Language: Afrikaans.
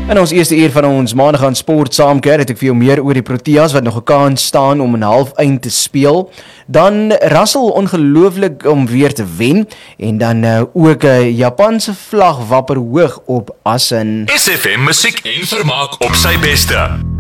In ons eerste uur van ons maandag aan sport saamkeer het ek vir jou meer oor die Proteas wat nog 'n kans staan om 'n half-eind te speel. Dan Russell ongelooflik om weer te wen en dan ook 'n Japanse vlag wapper hoog op Assen. SFM musiek en vermaak op sy beste.